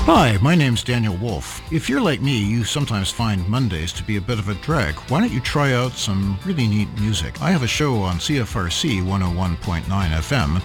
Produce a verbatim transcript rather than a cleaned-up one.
Hi, my name's Daniel Wolf. If you're like me, you sometimes find Mondays to be a bit of a drag. Why don't you try out some really neat music? I have a show on C F R C one oh one point nine F M